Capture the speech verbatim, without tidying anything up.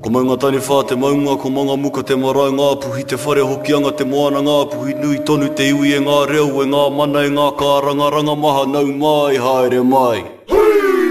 Ko mai ngā tani whā te maunga, ko manga muka te marae ngā puhi, te whare hokianga te moana ngā puhi, nui tonu te iwi e ngā reo, e ngā mana e ngā kārangaranga maha nau mai, haere mai.